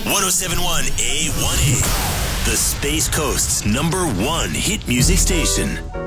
1071 A1A, the Space Coast's #1 hit music station.